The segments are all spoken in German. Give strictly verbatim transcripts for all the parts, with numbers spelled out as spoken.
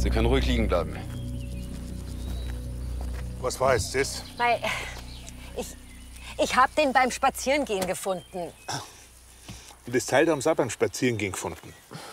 Sie können ruhig liegen bleiben. Was war jetzt das? Mei, ich, ich hab den beim Spazierengehen gefunden. Und das Teil haben sie auch beim Spazierengehen gefunden.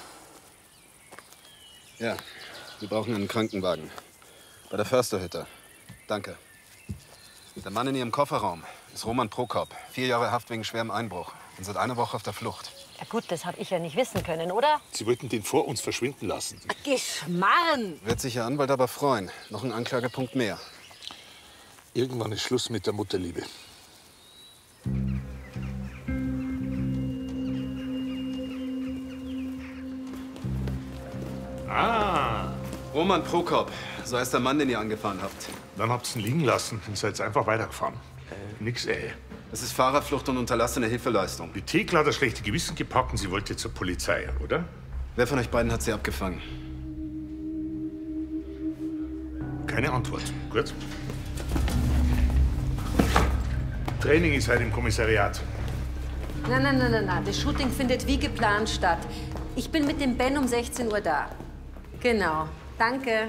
Ja, wir brauchen einen Krankenwagen. Bei der Försterhütte. Danke. Der Mann in Ihrem Kofferraum ist Roman Prokop. Vier Jahre Haft wegen schwerem Einbruch. Und seit einer Woche auf der Flucht. Ja gut, das hab ich ja nicht wissen können, oder? Sie wollten den vor uns verschwinden lassen. Geschmarren! Wird sich Ihr Anwalt aber freuen. Noch ein Anklagepunkt mehr. Irgendwann ist Schluss mit der Mutterliebe. Ah, Roman Prokop. So heißt der Mann, den ihr angefahren habt. dann habt ihr ihn liegen lassen und seid einfach weitergefahren. Äh. Nix, ey. Es ist Fahrerflucht und unterlassene Hilfeleistung. Die Thekla hat das schlechte Gewissen gepackt und sie wollte zur Polizei, oder? Wer von euch beiden hat sie abgefangen? Keine Antwort. Gut. Training ist heute im Kommissariat. Nein, nein, nein, nein, nein. Das Shooting findet wie geplant statt. Ich bin mit dem Ben um sechzehn Uhr da. Genau. Danke.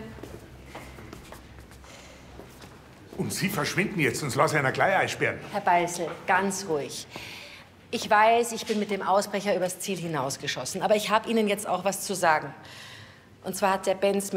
Und Sie verschwinden jetzt und lassen einer gleich einsperren. Herr Beißel, ganz ruhig. Ich weiß, ich bin mit dem Ausbrecher übers Ziel hinausgeschossen. Aber ich habe Ihnen jetzt auch was zu sagen. Und zwar hat der Benz